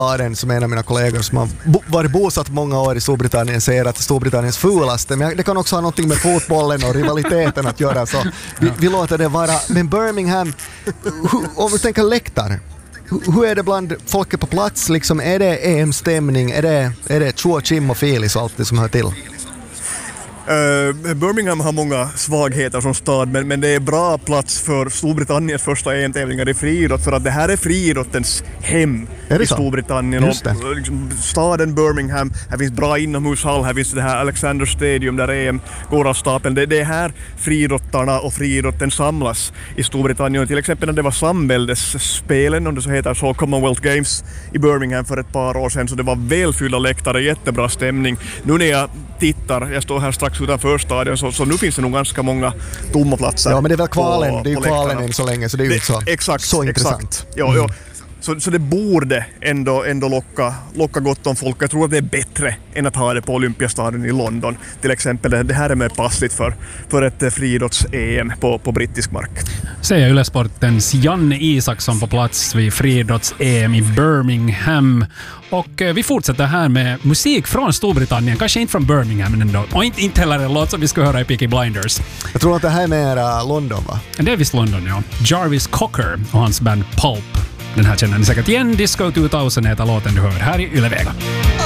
Aren, som är en av mina kollegor som har varit bosatt många år i Storbritannien, säger att Storbritanniens fulaste, men det kan också ha någonting med fotbollen och rivaliteten att göra, så vi låter det vara. Men Birmingham, om vi tänker läktare, hur är det bland folket på plats? Liksom, är det EM-stämning? Är det Chua, Chim och Filis och allt det som hör till? Birmingham har många svagheter som stad, men det är bra plats för Storbritanniens första EM-tävlingar i friidrott, för att det här är friidrottens hem i Storbritannien. Och liksom, staden Birmingham, här finns bra inomhushall, här finns det här Alexander Stadium där EM går av stapeln. Det är här friidrottarna och friidrotten samlas i Storbritannien. Till exempel när det var samväldesspelen, om det så heter så, Commonwealth Games i Birmingham för ett par år sedan, så det var välfyllda läktare, jättebra stämning. Nu när jag tittar, jag står här strax utanför stadion, så nu finns det nog ganska många tomma platser. Ja, men det är väl kvalen, det är ju kvalen än så länge, så det är ju inte så intressant. Ja. Så det borde ändå locka gott om folk. Jag tror att det är bättre än att ha det på Olympiastadion i London. Till exempel, det här är mer passligt för ett friidrotts-EM på brittisk mark. Säger Yle-sportens Janne Isaksson på plats vid friidrotts-EM i Birmingham. Och vi fortsätter här med musik från Storbritannien. Kanske inte från Birmingham ändå. Och inte heller en låt som vi ska höra i Peaky Blinders. Jag tror att det här är mer London, va? Det är visst London, ja. Jarvis Cocker och hans band Pulp. Den här känner ni säkert igen. Disco 2000 heter låten du hör här i Yle Vega.